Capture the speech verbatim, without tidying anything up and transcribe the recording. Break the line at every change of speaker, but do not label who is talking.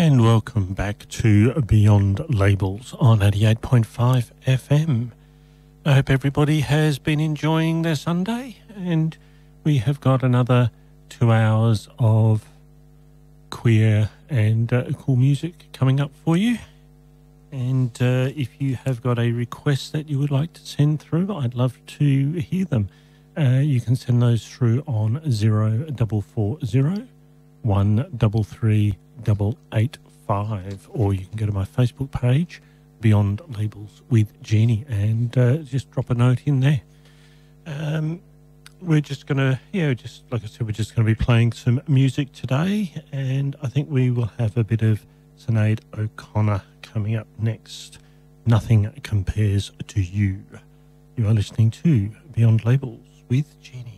And welcome back to Beyond Labels on eighty-eight point five F M. I hope everybody has been enjoying their Sunday, and we have got another two hours of queer and uh, cool music coming up for you. And uh, if you have got a request that you would like to send through, I'd love to hear them. Uh, you can send those through on zero four four zero one three three eight eight five, or you can go to my Facebook page, Beyond Labels with Jeannie, and uh, just drop a note in there. Um, we're just going to, yeah, just like I said, we're just going to be playing some music today, and I think we will have a bit of Sinead O'Connor coming up next. Nothing Compares to You. You are listening to Beyond Labels with Jeannie.